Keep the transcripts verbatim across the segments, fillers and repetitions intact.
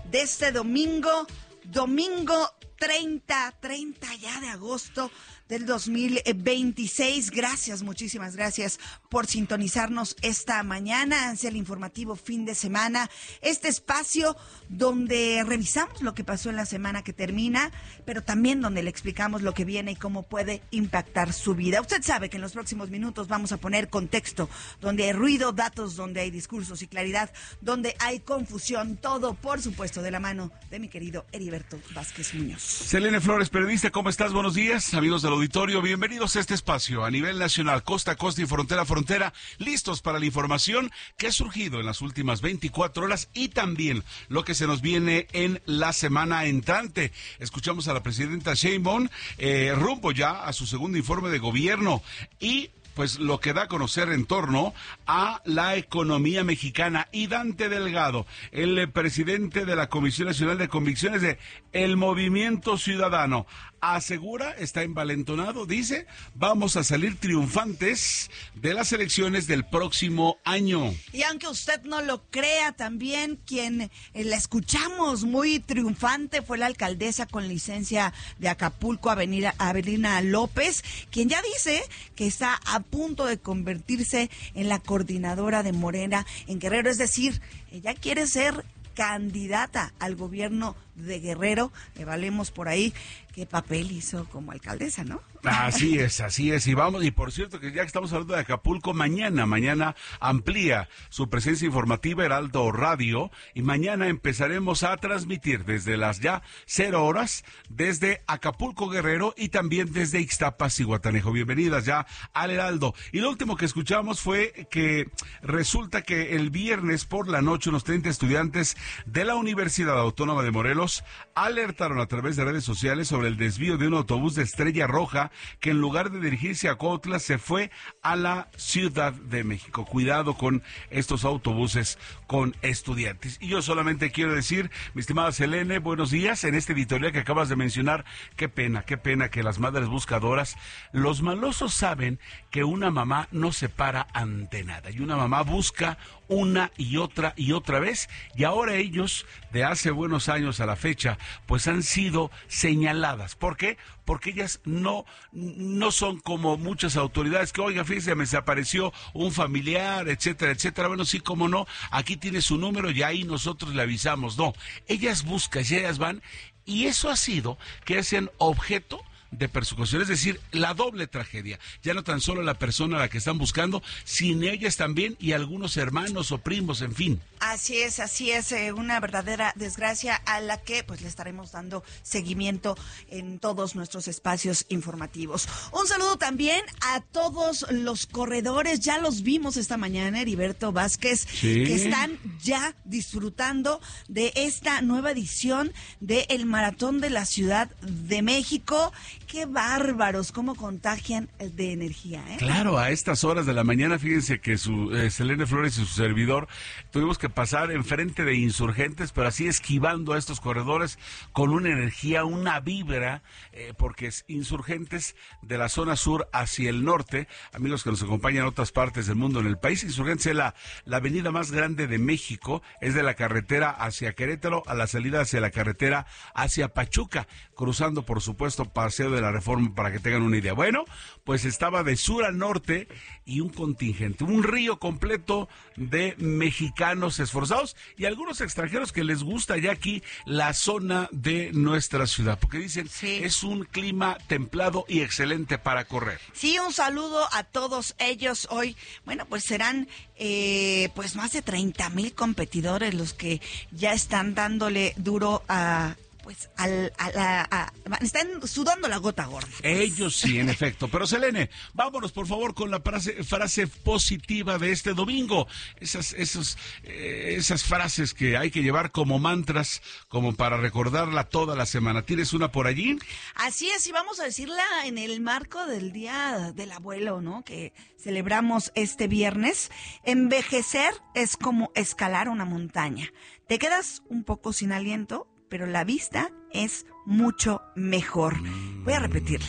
de este domingo, domingo treinta, treinta ya de agosto del dos mil veintiséis. Gracias, muchísimas gracias por sintonizarnos esta mañana hacia el informativo fin de semana. Este espacio donde revisamos lo que pasó en la semana que termina, pero también donde le explicamos lo que viene y cómo puede impactar su vida. Usted sabe que en los próximos minutos vamos a poner contexto, donde hay ruido, datos, donde hay discursos y claridad, donde hay confusión. Todo, por supuesto, de la mano de mi querido Heriberto Vázquez Muñoz. Selene Flores, periodista, ¿cómo estás? Buenos días, amigos del auditorio, bienvenidos a este espacio a nivel nacional, costa a costa y frontera a frontera, listos para la información que ha surgido en las últimas veinticuatro horas y también lo que se nos viene en la semana entrante. Escuchamos a la presidenta Sheinbaum eh, rumbo ya a su segundo informe de gobierno y pues lo que da a conocer en torno a la economía mexicana. Y Dante Delgado, el presidente de la Comisión Nacional de Convicciones de El Movimiento Ciudadano, asegura, está envalentonado, dice, vamos a salir triunfantes de las elecciones del próximo año. Y aunque usted no lo crea, también quien eh, la escuchamos muy triunfante fue la alcaldesa con licencia de Acapulco, Avenida, Avelina López, quien ya dice que está a punto de convertirse en la coordinadora de Morena en Guerrero, es decir, ella quiere ser candidata al gobierno de Guerrero. Evaluemos por ahí qué papel hizo como alcaldesa, ¿no? Así es, así es, y vamos, y por cierto que ya que estamos hablando de Acapulco, mañana, mañana amplía su presencia informativa Heraldo Radio, y mañana empezaremos a transmitir desde las ya cero horas, desde Acapulco Guerrero y también desde Ixtapas y Guatanejo. Bienvenidas ya al Heraldo. Y lo último que escuchamos fue que resulta que el viernes por la noche unos treinta estudiantes de la Universidad Autónoma de Morelos alertaron a través de redes sociales sobre el desvío de un autobús de Estrella Roja que en lugar de dirigirse a Cuautla se fue a la Ciudad de México. Cuidado con estos autobuses con estudiantes. Y yo solamente quiero decir, mi estimada Selene, buenos días. En este editorial que acabas de mencionar, qué pena, qué pena que las madres buscadoras, los malosos saben que una mamá no se para ante nada y una mamá busca una y otra y otra vez, y ahora ellos, de hace buenos años a la fecha, pues han sido señaladas. ¿Por qué? Porque ellas no, no son como muchas autoridades que, oiga, fíjese, me desapareció un familiar, etcétera, etcétera. Bueno, sí, como no, aquí tiene su número y ahí nosotros le avisamos. No, ellas buscan y ellas van, y eso ha sido que sean objeto de persecución, es decir, la doble tragedia. Ya no tan solo la persona a la que están buscando, sino ellas también y algunos hermanos o primos, en fin. Así es, así es, eh, una verdadera desgracia a la que pues le estaremos dando seguimiento en todos nuestros espacios informativos. Un saludo también a todos los corredores, ya los vimos esta mañana, Heriberto Vázquez, sí, que están ya disfrutando de esta nueva edición del Maratón de la Ciudad de México. Qué bárbaros, cómo contagian de energía, ¿eh? Claro, a estas horas de la mañana, fíjense que su eh, Selene Flores y su servidor tuvimos que pasar enfrente de insurgentes, pero así esquivando a estos corredores con una energía, una vibra, eh, porque es insurgentes de la zona sur hacia el norte, amigos que nos acompañan en otras partes del mundo, en el país. Insurgentes es la, la avenida más grande de México, es de la carretera hacia Querétaro a la salida hacia la carretera hacia Pachuca, cruzando por supuesto Paseo de la Reforma, para que tengan una idea. Bueno, pues estaba de sur a norte y un contingente, un río completo de mexicanos esforzados y algunos extranjeros que les gusta ya aquí la zona de nuestra ciudad, porque dicen sí, es un clima templado y excelente para correr. Sí, un saludo a todos ellos hoy. Bueno, pues serán eh, pues más de treinta mil competidores los que ya están dándole duro a pues al, a la, a, están sudando la gota gorda. Pues. Ellos sí, en efecto. Pero Selene, vámonos por favor con la frase, frase positiva de este domingo. Esas, esos, eh, esas frases que hay que llevar como mantras, como para recordarla toda la semana. ¿Tienes una por allí? Así es, y vamos a decirla en el marco del Día del Abuelo, ¿no? Que celebramos este viernes. Envejecer es como escalar una montaña. Te quedas un poco sin aliento, pero la vista es mucho mejor. Voy a repetirla.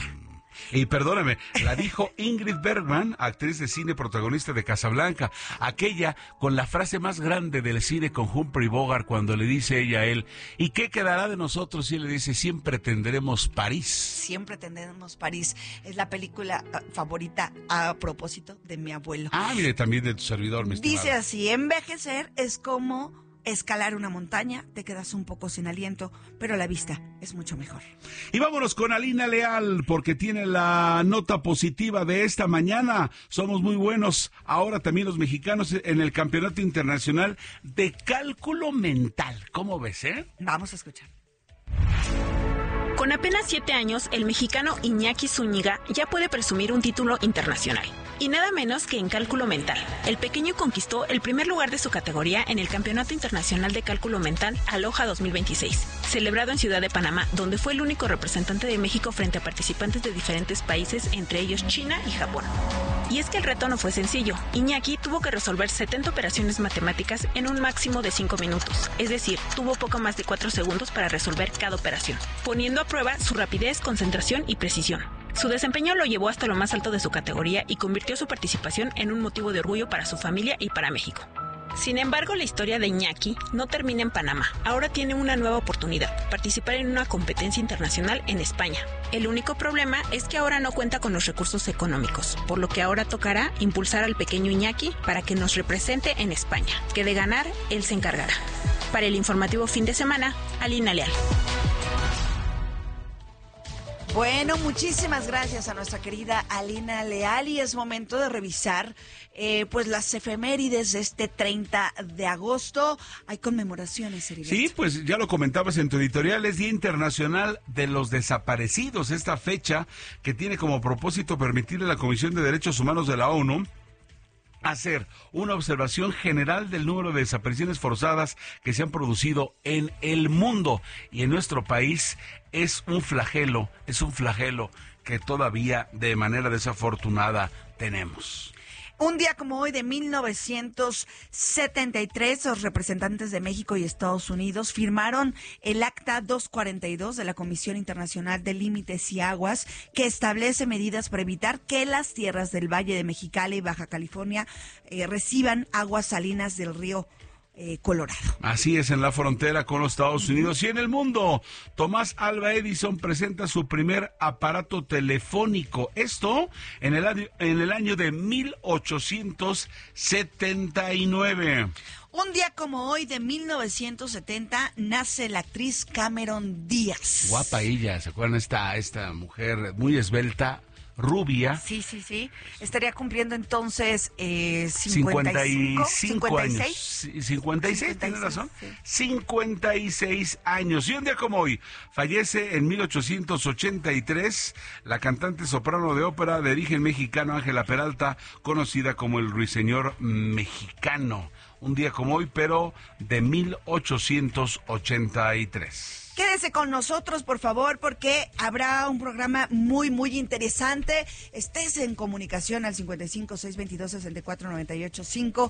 Y perdóname, la dijo Ingrid Bergman, actriz de cine protagonista de Casablanca, aquella con la frase más grande del cine con Humphrey Bogart cuando le dice ella a él, ¿y qué quedará de nosotros? Y él le dice, siempre tendremos París. Siempre tendremos París. Es la película uh, favorita a propósito de mi abuelo. Ah, mire, también de tu servidor, mi estimado. Dice así, envejecer es como escalar una montaña, te quedas un poco sin aliento, pero la vista es mucho mejor. Y vámonos con Alina Leal, porque tiene la nota positiva de esta mañana. Somos muy buenos ahora también los mexicanos en el Campeonato Internacional de Cálculo Mental. ¿Cómo ves, eh? Vamos a escuchar. Con apenas siete años, el mexicano Iñaki Zúñiga ya puede presumir un título internacional. Y nada menos que en cálculo mental. El pequeño conquistó el primer lugar de su categoría en el Campeonato Internacional de Cálculo Mental Aloha dos mil veintiséis, celebrado en Ciudad de Panamá, donde fue el único representante de México frente a participantes de diferentes países, entre ellos China y Japón. Y es que el reto no fue sencillo. Iñaki tuvo que resolver setenta operaciones matemáticas en un máximo de cinco minutos, es decir, tuvo poco más de cuatro segundos para resolver cada operación, poniendo a prueba su rapidez, concentración y precisión. Su desempeño lo llevó hasta lo más alto de su categoría y convirtió su participación en un motivo de orgullo para su familia y para México. Sin embargo, la historia de Iñaki no termina en Panamá. Ahora tiene una nueva oportunidad, participar en una competencia internacional en España. El único problema es que ahora no cuenta con los recursos económicos, por lo que ahora tocará impulsar al pequeño Iñaki para que nos represente en España, que de ganar él se encargará. Para el informativo fin de semana, Alina Leal. Bueno, muchísimas gracias a nuestra querida Alina Leal y es momento de revisar eh, pues las efemérides de este treinta de agosto. Hay conmemoraciones, Heriberto. Sí, pues ya lo comentabas en tu editorial, es Día Internacional de los Desaparecidos, esta fecha que tiene como propósito permitirle a la Comisión de Derechos Humanos de la ONU hacer una observación general del número de desapariciones forzadas que se han producido en el mundo y en nuestro país. Es un flagelo, es un flagelo que todavía de manera desafortunada tenemos. Un día como hoy de mil novecientos setenta y tres, los representantes de México y Estados Unidos firmaron el Acta doscientos cuarenta y dos de la Comisión Internacional de Límites y Aguas, que establece medidas para evitar que las tierras del Valle de Mexicali y Baja California eh, reciban aguas salinas del río Eh, Colorado. Así es, en la frontera con los Estados Unidos y en el mundo. Tomás Alva Edison presenta su primer aparato telefónico. Esto en el año, en el año de mil ochocientos setenta y nueve. Un día como hoy de mil novecientos setenta nace la actriz Cameron Díaz. Guapa ella, ¿se acuerdan? Esta, esta mujer muy esbelta, rubia. Sí, sí, sí. Estaría cumpliendo entonces eh, cincuenta y cinco, cincuenta y cinco años. cincuenta y seis, ¿tienes razón? Sí. cincuenta y seis años. Y un día como hoy, fallece en mil ochocientos ochenta y tres la cantante soprano de ópera de origen mexicano Ángela Peralta, conocida como el Ruiseñor Mexicano. Un día como hoy, pero de mil ochocientos ochenta y tres. Quédese con nosotros, por favor, porque habrá un programa muy, muy interesante. Estés en comunicación al cincuenta y cinco, seiscientos veintidós, sesenta y cuatro, noventa y ocho, cinco.